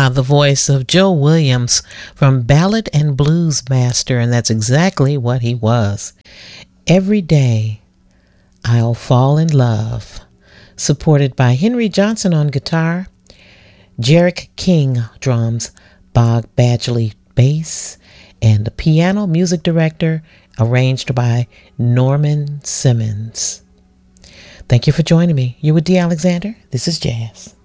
the voice of Joe Williams from Ballad and Blues Master, and that's exactly what he was. Every Day I'll Fall in Love, supported by Henry Johnson on guitar, Jarek King drums, Bob Badgley bass, and the piano music director arranged by Norman Simmons. Thank you for joining me. You're with Dee Alexander. This is Jazz.